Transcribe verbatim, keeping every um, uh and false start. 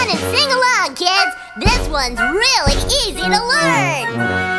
in and sing along, kids. This one's really easy to learn.